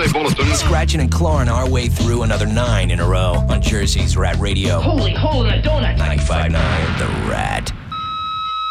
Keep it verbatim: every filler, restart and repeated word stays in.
Tuesday Bulletin. Scratching and clawing our way through another nine in a row on Jersey's Rat Radio. Holy hole in a donut!